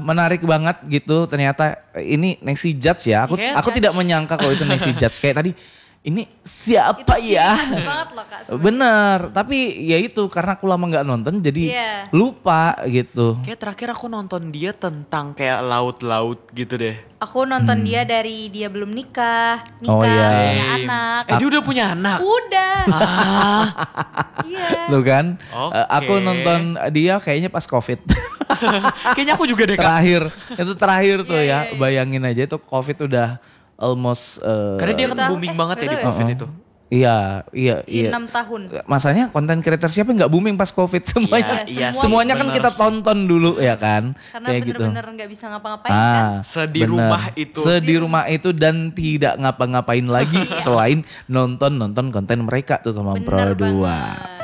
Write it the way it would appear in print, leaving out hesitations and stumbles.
menarik banget gitu. Ternyata ini Next Judge ya. Aku tidak menyangka kalau itu Next Judge. Kayak tadi ini siapa itu ya? banget loh Kak. Sebenernya. Bener, tapi ya itu karena aku lama gak nonton jadi lupa gitu. Kayak terakhir aku nonton dia tentang kayak laut-laut gitu deh. Aku nonton dia dari dia belum nikah, iya. punya anak. Dia udah punya anak? Udah. Iya. Tuh kan, Oke. aku nonton dia kayaknya pas COVID. Kayaknya aku juga deh Kak. Itu terakhir tuh ya, Iya. bayangin aja itu COVID udah almost. Karena dia kan booming banget ya di COVID itu. Iya. 6 tahun. Masanya konten creator siapa yang gak booming pas COVID semuanya? Iya, semuanya kan kita tonton dulu ya kan. Karena kayak bener-bener gak bisa ngapa-ngapain kan. Sedih rumah itu. Sedih rumah itu dan tidak ngapa-ngapain lagi selain nonton konten mereka tuh sama Pro 2.